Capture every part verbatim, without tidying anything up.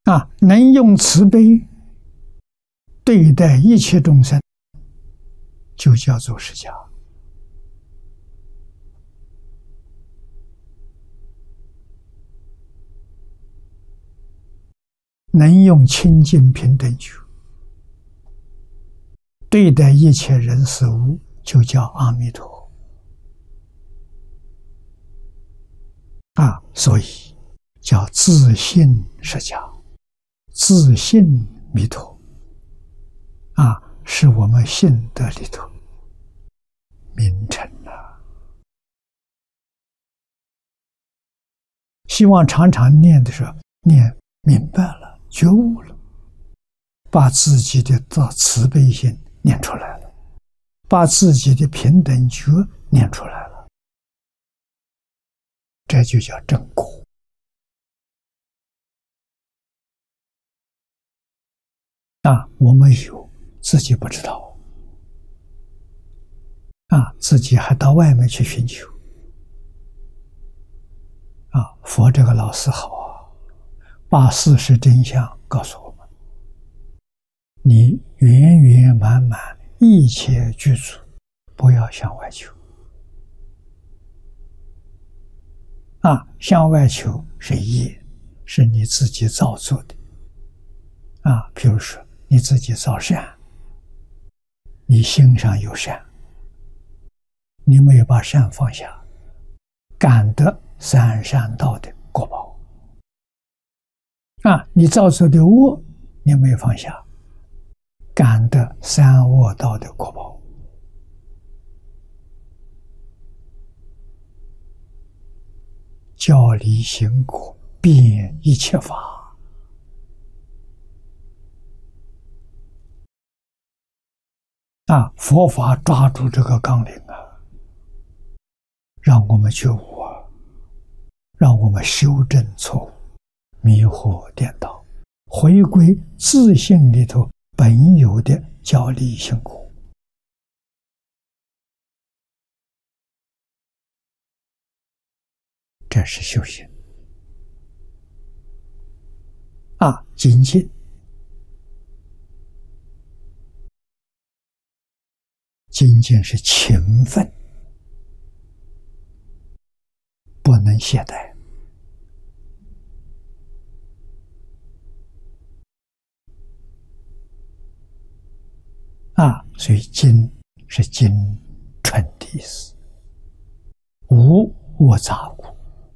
啊，能用慈悲对待一切众生，就叫做释迦。能用清净平等心对待一切人事物，就叫阿弥陀。啊，所以叫自信释迦，自信弥陀。啊，是我们信德里头名称啊。希望常常念的时候，念明白了，觉悟了，把自己的慈悲心念出来了，把自己的平等觉念出来了，这就叫正果。啊，我们有自己不知道，啊，自己还到外面去寻求。啊，佛这个老师好啊，把事实真相告诉我们，你圆圆满满一切具足，不要向外求。啊，向外求是业，是你自己造作的。啊，比如说你自己造善，你心上有善，你没有把善放下，感得三善道的果报。啊，你造作的恶，你没有放下，感得三恶道的果报。教理行果，遍一切法。啊，佛法抓住这个纲领啊，让我们觉悟啊，让我们修正错误，迷惑颠倒，回归自性里头本有的教理行果。这是修行。啊，精进。精进是勤奋，不能懈怠。啊，所以精是精纯的意思，无我杂故。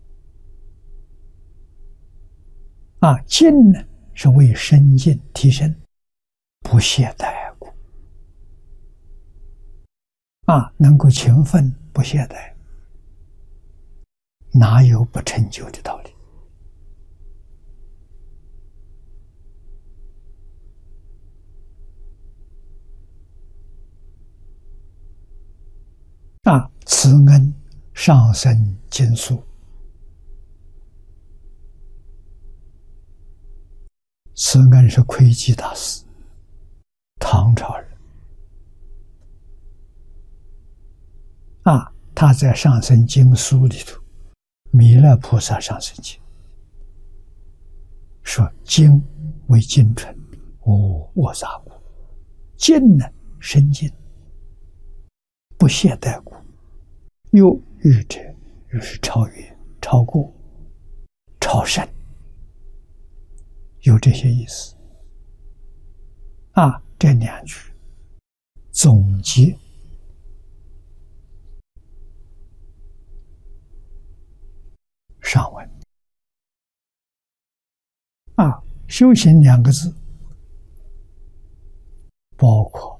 啊，进呢是为深进提升，不懈怠故。啊，能够勤奋不懈怠，哪有不成就的道理？啊，慈恩上生经素。慈恩是窥基大师，唐朝人。啊，他在上生经书里头，弥勒菩萨上生经说：“经为精纯，无我杂故；进呢，深进，不懈怠故。又欲者，又是超越、超过、超胜，有这些意思。”啊，这两句总结上文。啊，修行两个字，包括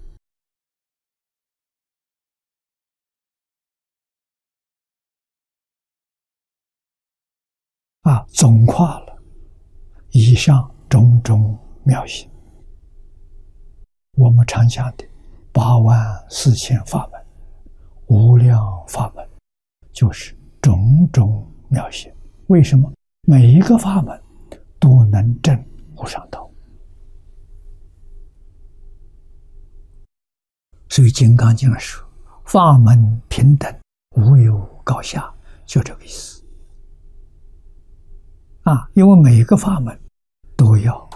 啊，总括了以上种种妙行。我们常讲的八万四千法门、无量法门，就是种种妙行。为什么？每一个法门都能证无上道。所以《金刚经》说：“法门平等，无有高下”，就这个意思。啊，因为每一个法门都要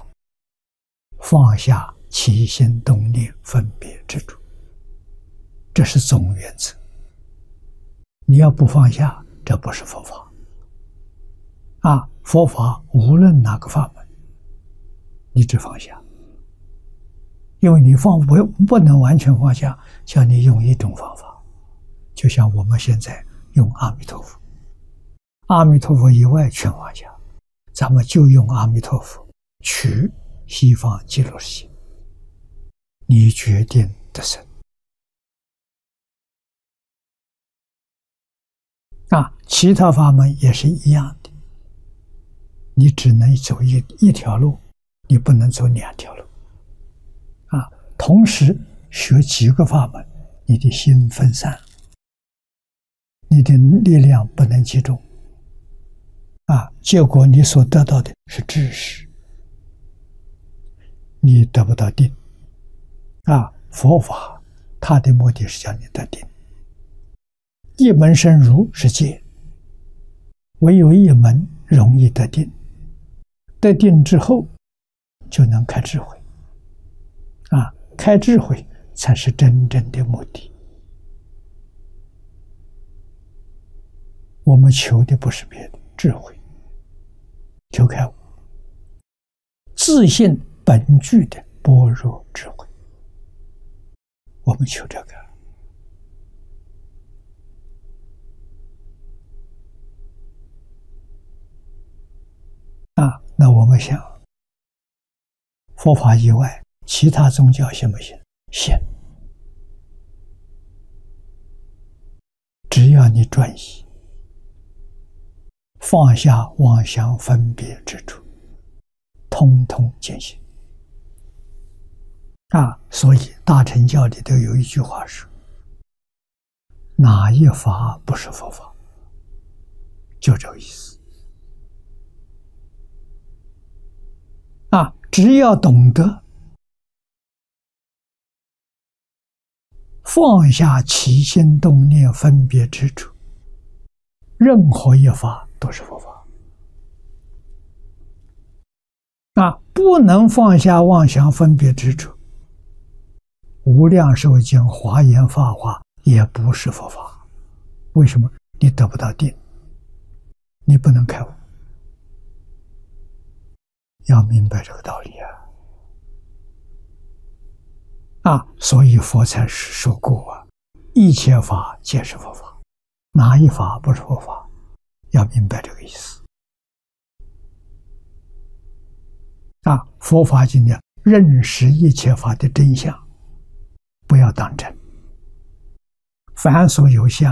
放下起心动念分别执着，这是总原则。你要不放下，这不是佛法。啊，佛法无论哪个法门，你只放下，因为你放不不能完全放下，叫你用一种方法，就像我们现在用阿弥陀佛，阿弥陀佛以外全放下，咱们就用阿弥陀佛取西方极乐世界，你决定得胜。啊，其他法门也是一样的，你只能走一一条路，你不能走两条路。啊，同时学几个法门，你的心分散，你的力量不能集中。啊，结果你所得到的是知识，你得不到定。啊，佛法它的目的是叫你得定。一门深入是戒，唯有一门容易得定，得定之后就能开智慧。啊，开智慧才是真正的目的。我们求的不是别的，智慧，求开悟，自信本具的般若智慧，我们求这个。啊，那我们想，佛法以外，其他宗教行不行？行。只要你专一，放下妄想分别之处，通通践行。啊，所以大乘教里头有一句话说：哪一法不是佛法？就这个意思。啊，只要懂得放下起心动念分别之处，任何一法都是佛法。啊，不能放下妄想分别之处，无量寿经、华严、法华也不是佛法。为什么？你得不到定，你不能开悟。要明白这个道理啊！啊，所以佛才是说过啊，一切法皆是佛法，哪一法不是佛法？要明白这个意思。啊，佛法经的认识一切法的真相，不要当真。凡所有相，